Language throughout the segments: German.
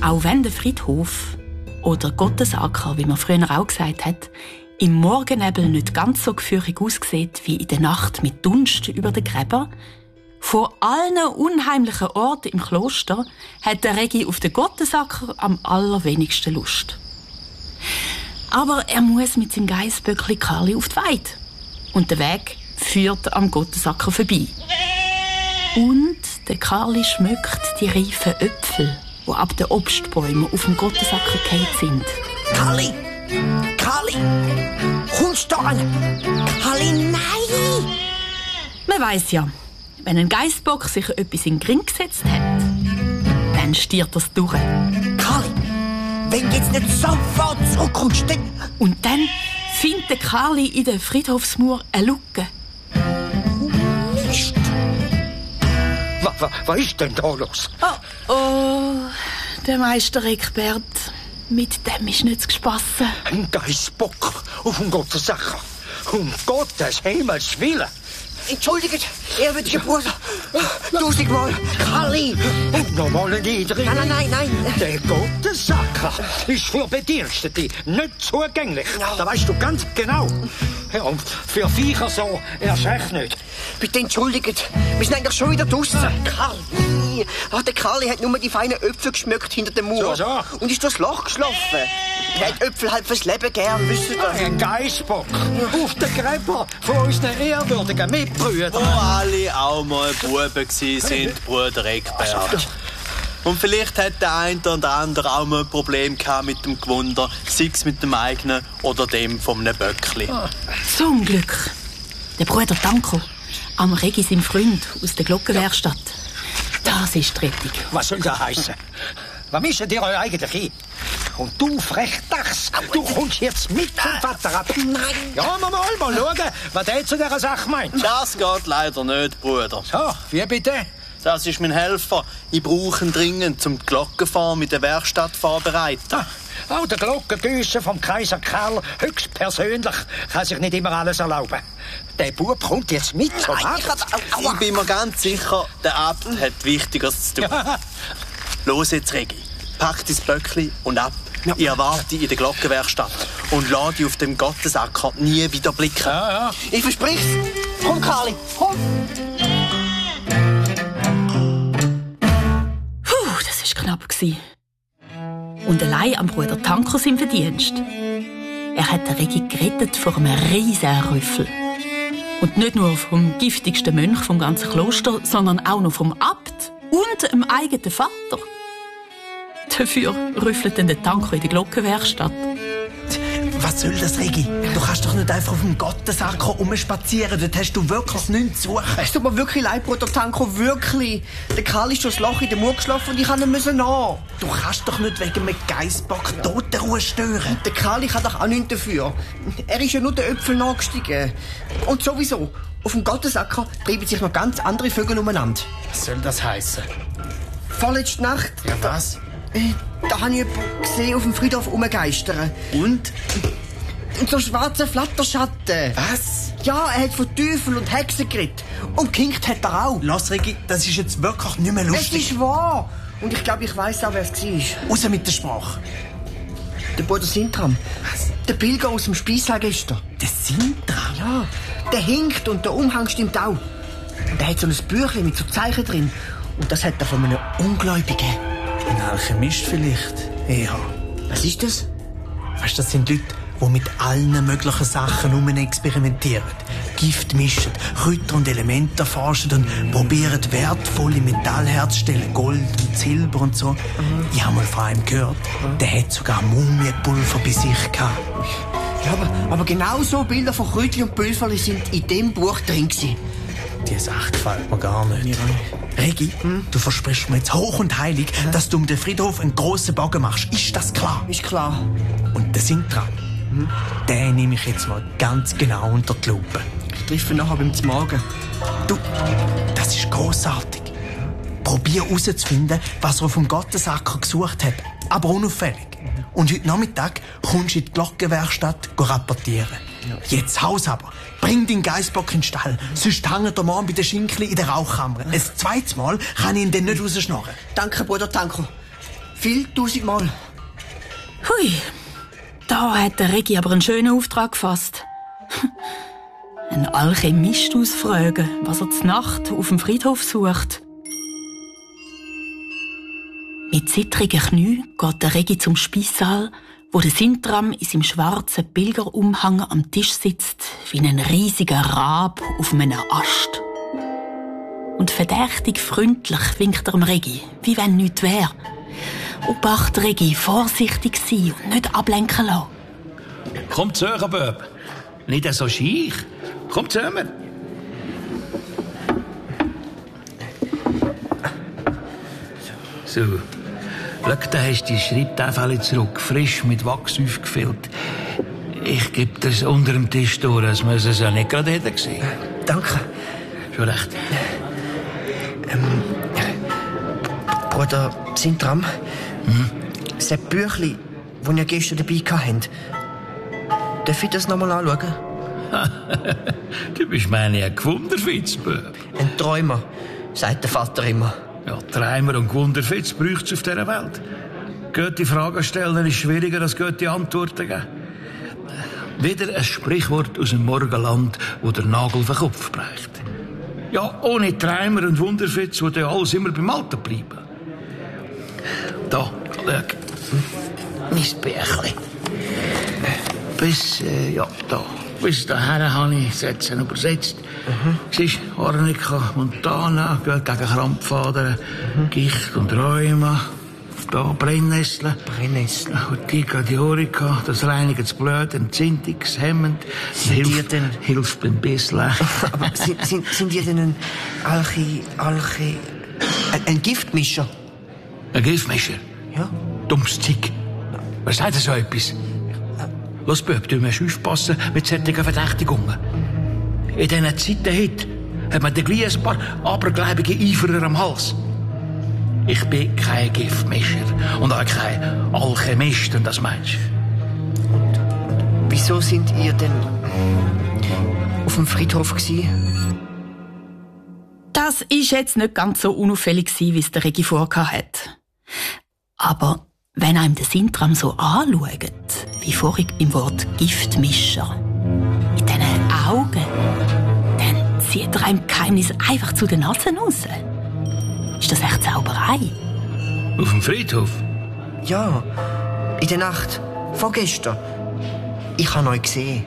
Auch wenn der Friedhof oder Gottesacker, wie man früher auch gesagt hat, im Morgennebel nicht ganz so gefürchtig aussieht wie in der Nacht mit Dunst über den Gräber, von allen unheimlichen Orten im Kloster hat der Regi auf den Gottesacker am allerwenigsten Lust. Aber er muss mit seinem Geissböckli Karli auf die Weide. Und der Weg führt am Gottesacker vorbei. Und der Karli schmückt die reifen Äpfel, die ab den Obstbäumen auf dem Gottesacker gefallen sind. Karli! Karli! Kommst du an? Karli, nein! Man weiss ja, wenn ein Geissbock sich etwas in den Ring gesetzt hat, dann stiert das durch. Karli, wenn du jetzt nicht sofort zurückkommst, dann... Und dann findet der Karli in der Friedhofsmauer eine Lücke. Mist! Was ist denn da los? Oh, der Meister Eckbert, mit dem ist nicht zu spassen. Ein Geissbock auf dem Gottesacker. Um Gottes Himmels Willen. Entschuldigt, ehrwürdiger Bruder. 1000-mal. Karli! Nochmal ein Niedrig. Nein. Der Gottesacker ist für Bedienstete nicht zugänglich. Ja. Das weißt du ganz genau. Ja, und für Viecher so erst recht nicht. Bitte entschuldigt, wir sind eigentlich schon wieder draussen. Karli! Der Karli hat nur die feinen Äpfel geschmückt hinter dem Mauer. So. Und ist durchs Loch geschlafen. Er hat Äpfel halt fürs Leben gern, wisst ihr? Ein Geissbock auf den Gräber von unseren ehrwürdigen Mitbrüdern. Wo alle auch mal Buben sind, Bruder Eckbert. Und vielleicht hat der eine oder andere auch mal ein Problem gehabt mit dem Gewunder, sei es mit dem eigenen oder dem von einem Böckli. Zum Glück. Der Bruder Tanko, am Regi sein Freund aus der Glockenwerkstatt. Das ist die Rettung. Was soll das heissen? Was mischt ihr euch eigentlich ein? Und du Frechdachs, du kommst jetzt mit zum Vater ab. Nein. Ja, mal schauen, was der zu dieser Sache meint. Das geht leider nicht, Bruder. So, wie bitte? Das ist mein Helfer. Ich brauche ihn dringend, um die Glockenform in der Werkstatt vorzubereiten. Auch der Glockengüsser vom Kaiser Karl höchstpersönlich kann sich nicht immer alles erlauben. Der Bub kommt jetzt mit zum Abt. Ich bin mir ganz sicher, der Abt hat Wichtigeres zu tun. Ja. Los jetzt, Regi. Pack dein Böckli und ab. Ich erwarte dich in der Glockenwerkstatt und lass dich auf dem Gottesacker nie wieder blicken. Ja. Ich versprich's. Komm, Karli, komm. Das war knapp. Und allein am Bruder Tanko sein Verdienst. Er hat den Regi gerettet vor einem riesen Rüffel. Und nicht nur vom giftigsten Mönch vom ganzen Kloster, sondern auch noch vom Abt und dem eigenen Vater. Dafür rüffelt dann der Tanko in die Glockenwerkstatt. Was soll das, Regi? Du kannst doch nicht einfach auf dem Gottesacker rumspazieren. Dort hast du wirklich nichts zu suchen. Es tut mir wirklich leid, Bruder Tanko, wirklich. Der Karl ist durchs Loch in der Mauer geschlafen und ich kann nicht nach. Du kannst doch nicht wegen einem Geissbock Totenruhe stören. Der Karl kann doch auch nichts dafür. Er ist ja nur den Äpfeln nachgestiegen. Und sowieso, auf dem Gottesacker treiben sich noch ganz andere Vögel umeinander. Was soll das heissen? Vorletzte Nacht... Ja, was? Da habe ich jemanden gesehen auf dem Friedhof rumgeistern. Und? Und so schwarze Flatterschatten. Was? Ja, er hat von Teufel und Hexen geredet. Und gekinkt hat er auch. Lass, Regi, das ist jetzt wirklich nicht mehr Es lustig. ist wahr. Und ich glaube, ich weiss auch, wer es war. Raus mit der Sprache. Der Bruder Sintram. Was? Der Pilger aus dem Speissaal gestern. Der Sintram? Ja, der hinkt und der Umhang stimmt auch. Und er hat so ein Büchlein mit so Zeichen drin. Und das hat er von einem Ungläubigen. Ein Alchemist vielleicht. Ja. Was ist das? Weißt du, das sind Leute, die mit allen möglichen Sachen experimentieren. Gift mischen, Kräuter und Elemente erforschen und probieren wertvolle Metalle herzustellen. Gold und Silber und so. Ich habe mal von einem gehört, der hat sogar Mumienpulver bei sich gehabt. Ja, aber genau so Bilder von Kräutli und Pülverli sind in dem Buch drin gewesen. Die Sache gefällt mir gar nicht. Regi, du versprichst mir jetzt hoch und heilig, dass du um den Friedhof einen grossen Bogen machst. Ist das klar? Ist klar. Und der Sintram, den nehme ich jetzt mal ganz genau unter die Lupe. Ich treffe ihn nachher beim Z'Morgen. Du, das ist grossartig. Probier herauszufinden, was er auf dem Gottesacker gesucht hat, aber unauffällig. Und heute Nachmittag kommst du in die Glockenwerkstatt rapportieren. Jetzt Haus aber. Bring deinen Geissbock in den Stall. Sonst hängt er morgen bei den Schinkli in der Rauchkammer. Ein zweites Mal kann ich ihn dann nicht rausschnorren. Danke, Bruder Tanko. Viel 1000-mal. Hui, da hat der Regi aber einen schönen Auftrag gefasst. Ein Alchemist ausfragen, was er zur Nacht auf dem Friedhof sucht. Mit zittrigen Knien geht der Regi zum Speissaal, wo der Sintram in seinem schwarzen Pilgerumhang am Tisch sitzt, wie ein riesiger Rab auf einem Ast. Und verdächtig freundlich winkt er dem Regi, wie wenn nichts wäre. Obacht, Regi, vorsichtig sein und nicht ablenken lassen. Komm zu hören, Bub. Nicht so schiech. Komm zusammen. So. Schau, da hast du die Schreibtafel zurück, frisch mit Wachs aufgefüllt. Ich gebe das unter dem Tisch durch, als wir es ja nicht gerade hätten gesehen. Danke. Schon recht. Bruder Sintram, das Büchlein, das ihr gestern dabei hattet, darf ich das nochmal anschauen? Du bist meine ein Gewunderfitz, Bub. Ein Träumer, sagt der Vater immer. Ja, Träumer und Gewunderfitz braucht es auf dieser Welt. Gute Fragen stellen ist schwieriger als gute Antworten geben. Wieder ein Sprichwort aus dem Morgenland, wo der Nagel auf den Kopf bricht. Ja, ohne Träumer und Wunderfitz würde alles immer beim Alten bleiben. Da, schau. Mein Bärchen. Bis dahin habe ich Sätze übersetzt. Siehst du, Arnika Montana, gegen Krampfadern, Gicht und Rheuma. Da Brennnessel. Urtica diorica, das reinigt das Blut, entzündungshemmend. Hilft beim Bisslein. Aber sind ihr denn ein Giftmischer? Ein Giftmischer? Ja. Dummes Zeug. Wer sagt so etwas? Los, Bub, du musst aufpassen mit solchen Verdächtigungen. In diesen Zeiten heute hat man gleich ein paar abergläubige Eiferer am Hals. Ich bin kein Giftmischer und auch kein Alchemist, und das meinst du? Und wieso sind ihr denn auf dem Friedhof gewesen? Das ist jetzt nicht ganz so unauffällig gewesen, wie es der Regi vorgehabt hat. Aber wenn einem der Sintram so anschaut, wie vorhin beim Wort Giftmischer, mit diesen Augen, dann zieht er einem Geheimnis einfach zu den Nasen raus. Ist das echt Zauberei? Auf dem Friedhof? Ja, in der Nacht, vorgestern. Ich habe euch gesehen.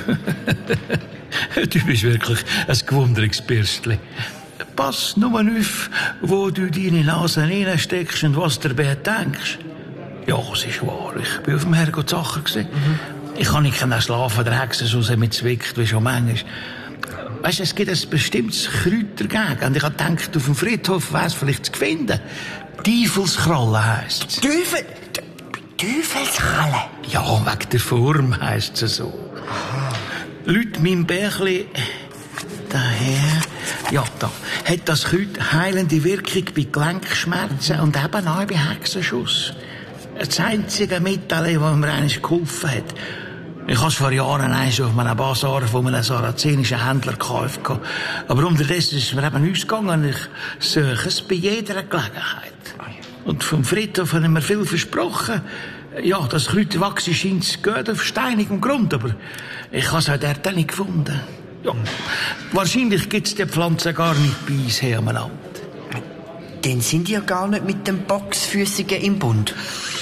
Du bist wirklich ein gewundriges Bürstchen. Pass nur auf, wo du deine Nase reinsteckst und was du dabei denkst. Ja, es ist wahr. Ich bin auf dem Herrgott Sacher gewesen. Ich kann nicht schlafen, der Hexe so sehr mit zwickt, wie schon manchmal. Weißt du, es gibt ein bestimmtes Kräuter dagegen. Und ich habe gedacht, auf dem Friedhof wäre es vielleicht zu finden. Teufelskralle heisst es. Teufelskralle? Ja, wegen der Form heisst es so. Leute, mein Bärchli, daher, ja, da, hat das Kräuter heilende Wirkung bei Gelenkschmerzen und eben auch bei Hexenschuss. Das einzige Mittel, das mir eigentlich geholfen hat. Ich habe es vor Jahren auf einem Basar von einem sarazenischen Händler gekauft. Aber unterdessen ist es mir eben ausgegangen. Ich suche es bei jeder Gelegenheit. Und vom Friedhof haben mir viel versprochen. Ja, das Kräuterwachs scheint gut auf steinigem Grund, aber ich habe es auch dort nicht gefunden. Ja, wahrscheinlich gibt es die Pflanze gar nicht bei uns hier am Land. Dann sind ihr gar nicht mit dem Boxfüssigen im Bund.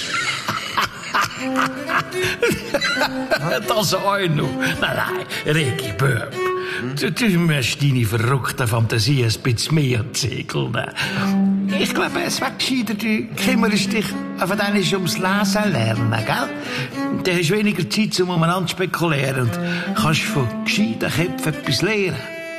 Das auch noch. Nein, Regi Böb. Du musst deine verrückte Fantasie ein bisschen mehr zägeln. Ich glaube, es wäre gescheiter, du kümmerst dich von denen ums Lesen lernen, gell? Dann hast du weniger Zeit, um umeinander zu spekulieren und kannst von gescheiten Köpfen etwas lernen.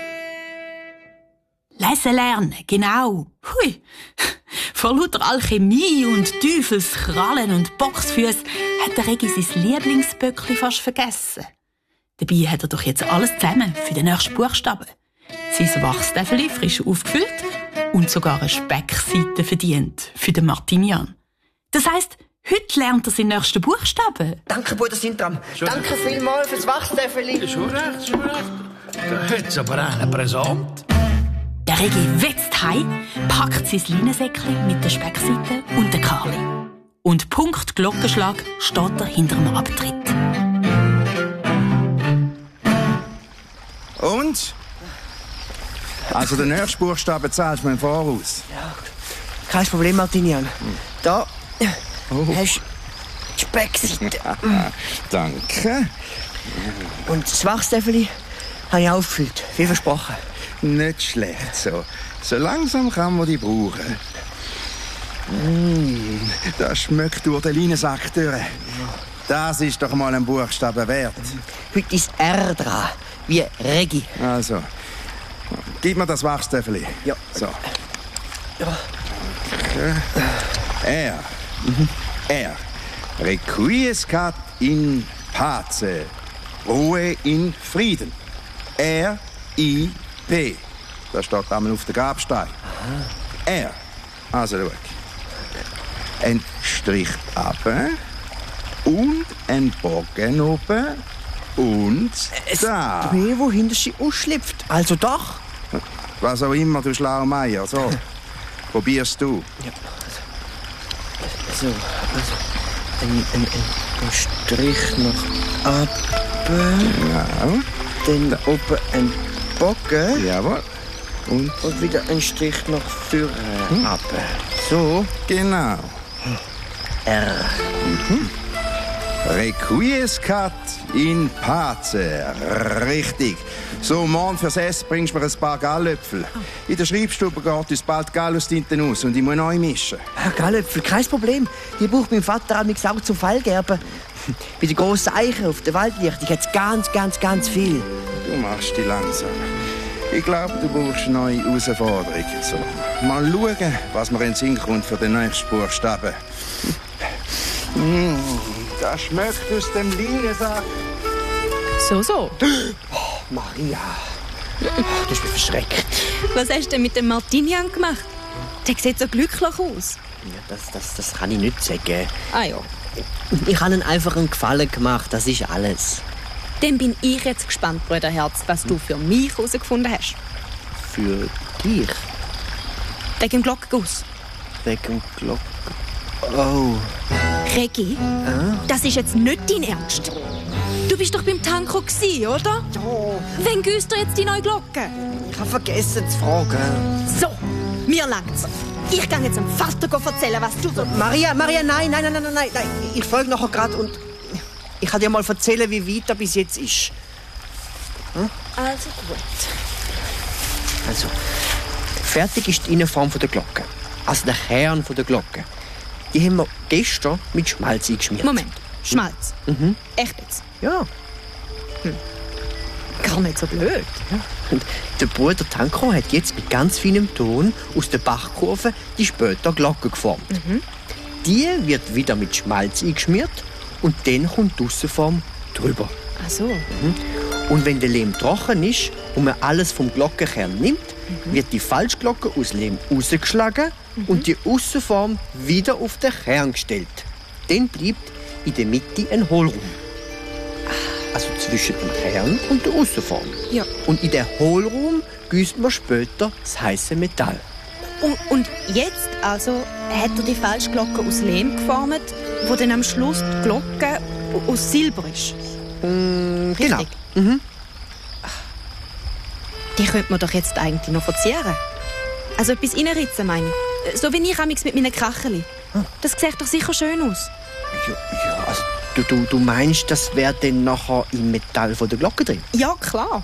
Lesen lernen, genau. Hui. Vor lauter Alchemie und Teufelskrallen und Boxfüße hat der Regi sein Lieblingsböckli fast vergessen. Dabei hat er doch jetzt alles zusammen für den nächsten Buchstaben. Sein Wachstäfeli frisch aufgefüllt und sogar eine Speckseite verdient für den Martinian. Das heisst, heute lernt er seinen nächsten Buchstaben. Danke, Bruder Sintram. Danke vielmals fürs Wachstäfeli. Schon recht. Da hat's aber einen Präsent. Der Regi wetzt heim, packt sein Leinensäckchen mit der Speckseite und der Karli. Und Punkt Glockenschlag steht er hinter dem Abtritt. Und? Also den nächsten Buchstaben zahlst du mir im Voraus. Ja, kein Problem, Martinian. Da hast du die Speckseite. Danke. Und das Wachstäfeli habe ich aufgefüllt, wie versprochen. Nicht schlecht so. So langsam kann man die brauchen. Das schmeckt durch den Leinensack durch. Das ist doch mal ein Buchstaben wert. Heute ist R dran, wie Regi. Also, gib mir das Wachstäfeli. Ja. So. Ja. R. R. Requiescat in pace. Ruhe in Frieden. R-I-P. Das steht einmal auf der Grabstein. R. Also, schau. Ein Strich runter und ein Bogen oben und da. Mehr, wo hinter sie ausschlüpft. Also doch. Was auch immer, du Schlaumeier. So, probierst du. Ja. So, also ein Strich nach oben. Genau. Dann oben ein Bogen. Jawohl. Und wieder ein Strich nach vorne. Runter. So. genau. R. Requiescat in pace. Richtig. So, morgen fürs Essen bringst du mir ein paar Gallöpfel. In der Schreibstube geht uns bald Gallustinte aus und ich muss neu mischen. Gallöpfel, kein Problem. Die braucht mein Vater auch zum Fallgerben. Bei der grossen Eiche auf der Waldlichtung hat es ganz viel. Du machst dich langsam. Ich glaube, du brauchst neue Herausforderungen. So, mal schauen, was mir in den Sinn kommt für den nächsten Buchstaben. Das schmeckt aus dem Leinensack. So. Oh, Maria, du hast mich verschreckt. Was hast du denn mit dem Martinian gemacht? Der sieht so glücklich aus. Ja, das kann ich nicht sagen. Ah ja. Ich habe ihm einfach einen Gefallen gemacht, das ist alles. Dann bin ich jetzt gespannt, Brüderherz, was du für mich herausgefunden hast. Für dich? Wegen dem Glockenguss. Wegen dem Glocken... Oh. Regi, das ist jetzt nicht dein Ernst. Du bist doch beim Tanko gsi, oder? Ja. Wann gehst du jetzt die neue Glocke? Ich habe vergessen zu fragen. So, mir langt's. Ich kann jetzt dem Vater erzählen, was du... Maria, nein. Ich folge nachher gerade und... Ich kann dir mal erzählen, wie weit er bis jetzt ist. Also gut. Also, fertig ist die Innenform der Glocke. Also der Kern der Glocke. Die haben wir gestern mit Schmalz eingeschmiert. Moment, Schmalz. Echt jetzt? Ja. Gar nicht so blöd. Ja. Und der Bruder Tanko hat jetzt mit ganz feinem Ton aus der Bachkurve die später Glocke geformt. Die wird wieder mit Schmalz eingeschmiert und dann kommt die Aussenform drüber. Ach so. Und wenn der Lehm trocken ist und man alles vom Glockenkern nimmt, wird die Falschglocke aus Lehm rausgeschlagen und die Aussenform wieder auf den Kern gestellt. Dann bleibt in der Mitte ein Hohlraum. Also zwischen dem Kern und der Aussenform. Ja. Und in den Hohlraum gießt man später das heiße Metall. Und jetzt also hat er die Falschglocke aus Lehm geformt, wo dann am Schluss die Glocke aus Silber ist. Genau. Richtig? Die könnte man doch jetzt eigentlich noch verzieren. Also etwas reinritzen, meine ich. So wie ich amigs mit meinen Kracheli. Das sieht doch sicher schön aus. Ja, also du meinst, das wäre dann nachher im Metall von der Glocke drin? Ja, klar.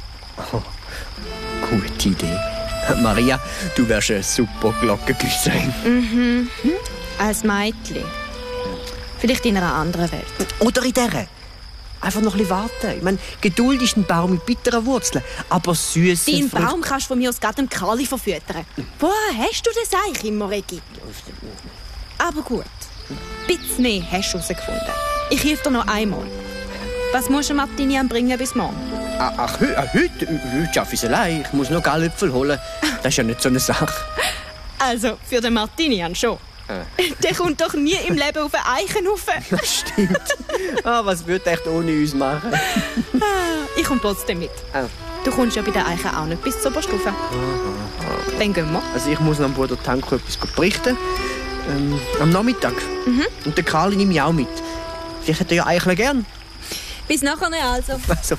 Gute Idee. Maria, du wärst eine super Glockengüsserin. Als Mädchen. Vielleicht in einer anderen Welt. Oder in dieser. Einfach noch ein bisschen warten. Ich meine, Geduld ist ein Baum mit bitteren Wurzeln, aber süß. Deinen Baum kannst du von mir aus gerade dem Kali verfüttern. Woher hast du das eigentlich immer, Regi? Aber gut. Ein bisschen mehr hast du herausgefunden. Ich helfe dir noch einmal. Was musst du Martinian bringen bis morgen? Ach, heute schaffe ich es allein. Ich muss noch Gallöpfel holen. Das ist ja nicht so eine Sache. Also, für den Martinian schon. Der kommt doch nie im Leben auf einen Eichenhaufen. Das stimmt. Was würde echt ohne uns machen? Ich komme trotzdem mit. Oh. Du kommst ja bei den Eichen auch nicht bis zur Oberstufe. Dann gehen wir. Also ich muss noch dem Bruder Tanko etwas berichten. Am Nachmittag. Und den Karl nehme ich auch mit. Ich hätte ja eigentlich gern. Bis nachher also. Also.